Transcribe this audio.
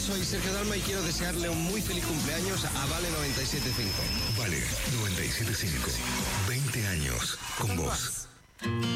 soy Sergio Dalma y quiero desearle un muy feliz cumpleaños a Vale 97.5. Vale 97.5. 20 años con vos.